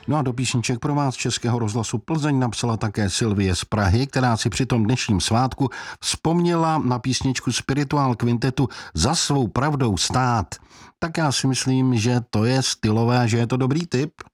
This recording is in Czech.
No a do písniček pro vás Českého rozhlasu Plzeň napsala také Sylvie z Prahy, která si při tom dnešním svátku vzpomněla na písničku Spirituál Kvintetu Za svou pravdou stát. Tak já si myslím, že to je stylové, že je to dobrý tip.